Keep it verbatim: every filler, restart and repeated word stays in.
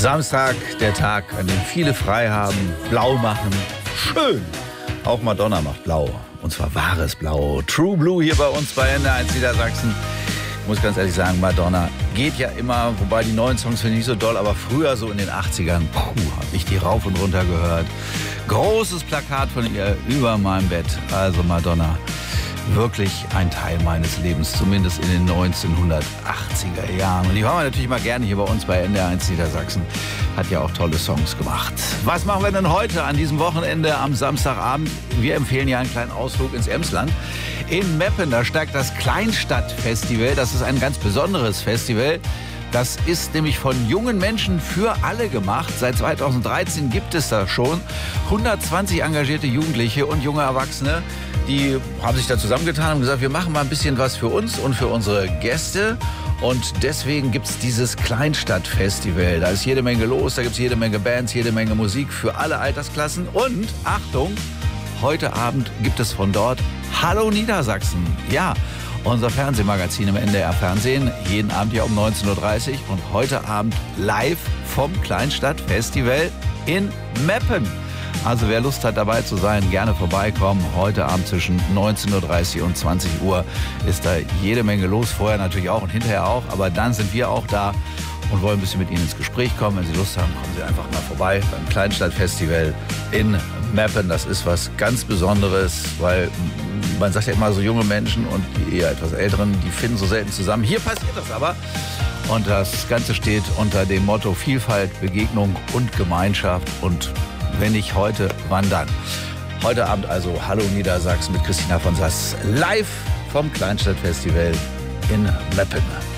Samstag, der Tag, an dem viele frei haben, blau machen. Schön. Auch Madonna macht blau. Und zwar wahres Blau. True Blue hier bei uns bei N D R eins Niedersachsen. Ich muss ganz ehrlich sagen, Madonna geht ja immer, wobei die neuen Songs finde ich nicht so doll, aber früher so in den achtzigern, puh, habe ich die rauf und runter gehört. Großes Plakat von ihr über meinem Bett. Also Madonna, wirklich ein Teil meines Lebens, zumindest in den neunzehnhundertachtziger Jahren. Und die hören wir natürlich mal gerne hier bei uns bei N D R eins Niedersachsen. Hat ja auch tolle Songs gemacht. Was machen wir denn heute an diesem Wochenende am Samstagabend? Wir empfehlen ja einen kleinen Ausflug ins Emsland. In Meppen, da steigt das Kleinstadtfestival. Das ist ein ganz besonderes Festival. Das ist nämlich von jungen Menschen für alle gemacht. Seit zweitausenddreizehn gibt es das schon. hundertzwanzig engagierte Jugendliche und junge Erwachsene, die haben sich da zusammengetan und gesagt, wir machen mal ein bisschen was für uns und für unsere Gäste. Und deswegen gibt es dieses Kleinstadtfestival. Da ist jede Menge los, da gibt es jede Menge Bands, jede Menge Musik für alle Altersklassen. Und, Achtung, heute Abend gibt es von dort Hallo Niedersachsen. Ja, unser Fernsehmagazin im N D R Fernsehen, jeden Abend ja um neunzehn Uhr dreißig und heute Abend live vom Kleinstadtfestival in Meppen. Also wer Lust hat dabei zu sein, gerne vorbeikommen. Heute Abend zwischen neunzehn Uhr dreißig und zwanzig Uhr ist da jede Menge los. Vorher natürlich auch und hinterher auch, aber dann sind wir auch da und wollen ein bisschen mit Ihnen ins Gespräch kommen. Wenn Sie Lust haben, kommen Sie einfach mal vorbei beim Kleinstadtfestival in Meppen. Das ist was ganz Besonderes, weil man sagt ja immer, so junge Menschen und die eher etwas Älteren, die finden so selten zusammen. Hier passiert das aber. Und das Ganze steht unter dem Motto Vielfalt, Begegnung und Gemeinschaft. Und wenn nicht heute, wann dann? Heute Abend also Hallo Niedersachsen mit Christina von Sass live vom Kleinstadtfestival in Meppen.